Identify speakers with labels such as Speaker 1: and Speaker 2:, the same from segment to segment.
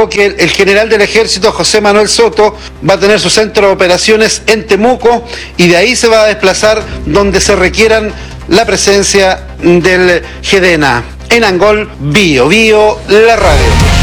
Speaker 1: dijo que el general del ejército, José Manuel Soto, va a tener su centro de operaciones en Temuco y de ahí se va a desplazar donde se requieran la presencia del GDNA. En Angol, Bio Bio, la radio.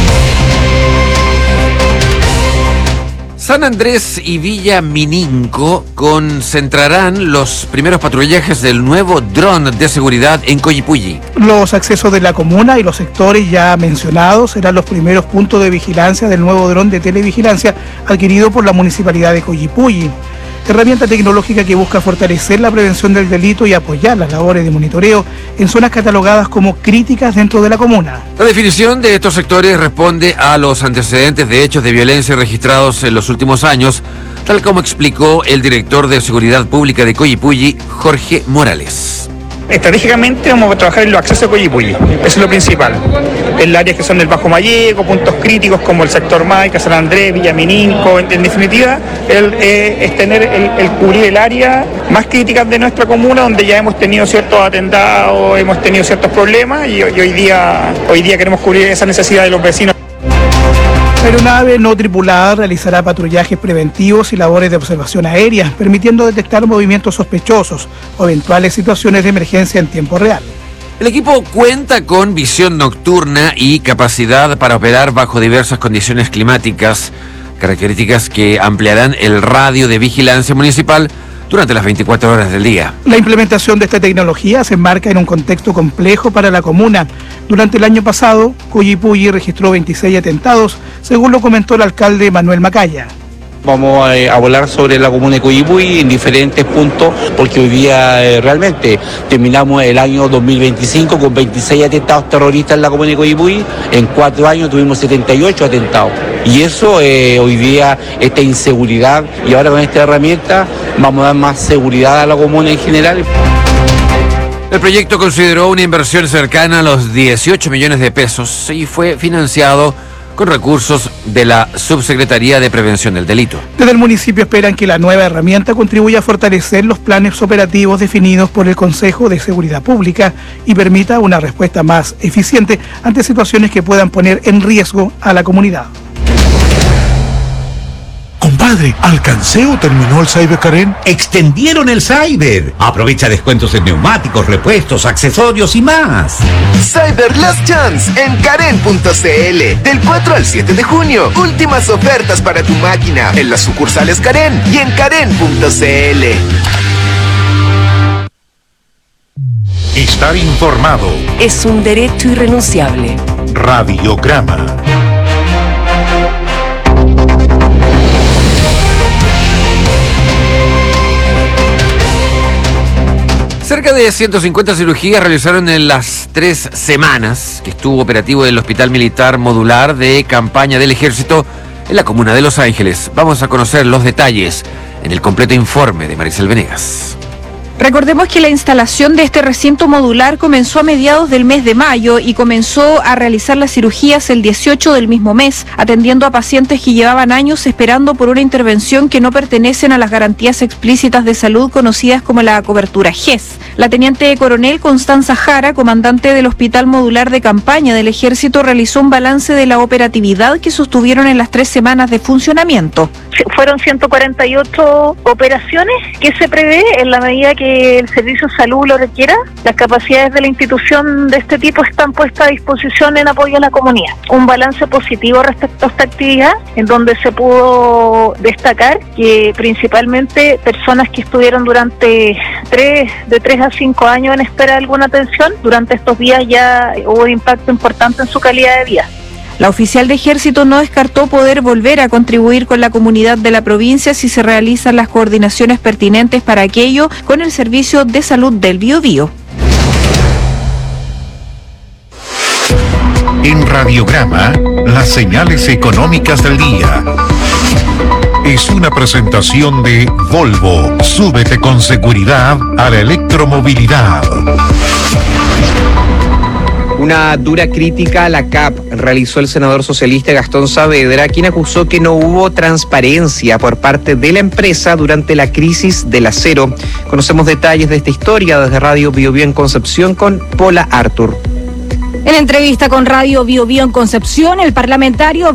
Speaker 2: San Andrés y Villa Mininco concentrarán los primeros patrullajes del nuevo dron de seguridad en Coyipulli.
Speaker 3: Los accesos de la comuna y los sectores ya mencionados serán los primeros puntos de vigilancia del nuevo dron de televigilancia adquirido por la municipalidad de Coyipulli. Herramienta tecnológica que busca fortalecer la prevención del delito y apoyar las labores de monitoreo en zonas catalogadas como críticas dentro de la comuna.
Speaker 2: La definición de estos sectores responde a los antecedentes de hechos de violencia registrados en los últimos años, tal como explicó el director de Seguridad Pública de Coyipulli, Jorge Morales.
Speaker 4: Estratégicamente vamos a trabajar en los accesos a Coyipulli, eso es lo principal. En áreas que son el Bajo Mayeco, puntos críticos como el sector Maica, San Andrés, Villa Mininco, en definitiva, es tener el cubrir el área más críticas de nuestra comuna, donde ya hemos tenido ciertos atentados, hemos tenido ciertos problemas y hoy día queremos cubrir esa necesidad de los vecinos.
Speaker 3: La aeronave no tripulada realizará patrullajes preventivos y labores de observación aérea, permitiendo detectar movimientos sospechosos o eventuales situaciones de emergencia en tiempo real.
Speaker 2: El equipo cuenta con visión nocturna y capacidad para operar bajo diversas condiciones climáticas, características que ampliarán el radio de vigilancia municipal durante las 24 horas del día.
Speaker 3: La implementación de esta tecnología se enmarca en un contexto complejo para la comuna. Durante el año pasado, Coyipulli registró 26 atentados, según lo comentó el alcalde Manuel Macaya.
Speaker 5: Vamos a volar sobre la comuna de Coyipulli en diferentes puntos, porque hoy día realmente terminamos el año 2025 con 26 atentados terroristas en la comuna de Coyipulli. En 4 años tuvimos 78 atentados. Y eso hoy día, esta inseguridad, y ahora con esta herramienta vamos a dar más seguridad a la comuna en general.
Speaker 2: El proyecto consideró una inversión cercana a los 18 millones de pesos y fue financiado con recursos de la Subsecretaría de Prevención del Delito.
Speaker 3: Desde el municipio esperan que la nueva herramienta contribuya a fortalecer los planes operativos definidos por el Consejo de Seguridad Pública y permita una respuesta más eficiente ante situaciones que puedan poner en riesgo a la comunidad.
Speaker 6: Compadre, ¿alcancé o terminó el Cyber Karen?
Speaker 7: Extendieron el Cyber. Aprovecha descuentos en neumáticos, repuestos, accesorios y más.
Speaker 8: Cyber Last Chance en Karen.cl. Del 4 al 7 de junio. Últimas ofertas para tu máquina en las sucursales Karen y en Karen.cl.
Speaker 6: Estar informado
Speaker 9: es un derecho irrenunciable.
Speaker 6: Radiograma.
Speaker 2: Cerca de 150 cirugías realizaron en las 3 semanas que estuvo operativo el Hospital Militar Modular de Campaña del Ejército en la comuna de Los Ángeles. Vamos a conocer los detalles en el completo informe de Maricel Venegas.
Speaker 10: Recordemos que la instalación de este recinto modular comenzó a mediados del mes de mayo y comenzó a realizar las cirugías el 18 del mismo mes, atendiendo a pacientes que llevaban años esperando por una intervención que no pertenecen a las garantías explícitas de salud conocidas como la cobertura GES. La teniente coronel Constanza Jara, comandante del Hospital Modular de Campaña del Ejército, realizó un balance de la operatividad que sostuvieron en las 3 semanas de funcionamiento.
Speaker 11: Fueron 148 operaciones que se prevé en la medida que el servicio de salud lo requiera. Las capacidades de la institución de este tipo están puestas a disposición en apoyo a la comunidad. Un balance positivo respecto a esta actividad, en donde se pudo destacar que principalmente personas que estuvieron durante de 3 a 5 años en espera de alguna atención, durante estos días ya hubo un impacto importante en su calidad de vida.
Speaker 10: La oficial de Ejército no descartó poder volver a contribuir con la comunidad de la provincia si se realizan las coordinaciones pertinentes para aquello con el Servicio de Salud del Biobío.
Speaker 6: En Radiograma, las señales económicas del día. Es una presentación de Volvo. Súbete con seguridad a la electromovilidad.
Speaker 12: Una dura crítica a la CAP realizó el senador socialista Gastón Saavedra, quien acusó que no hubo transparencia por parte de la empresa durante la crisis del acero. Conocemos detalles de esta historia desde Radio Bio Bio en Concepción con Paula Artur.
Speaker 13: En entrevista con Radio Bio Bio en Concepción, el parlamentario